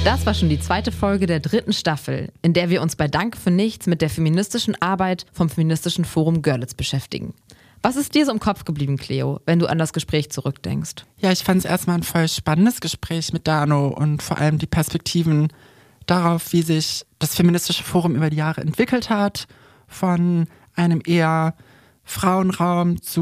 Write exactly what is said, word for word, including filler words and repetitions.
Das war schon die zweite Folge der dritten Staffel, in der wir uns bei Danke für nichts mit der feministischen Arbeit vom Feministischen Forum Görlitz beschäftigen. Was ist dir so im Kopf geblieben, Cleo, wenn du an das Gespräch zurückdenkst? Ja, ich fand es erstmal ein voll spannendes Gespräch mit Dano und vor allem die Perspektiven darauf, wie sich das Feministische Forum über die Jahre entwickelt hat, von einem eher Frauenraum zu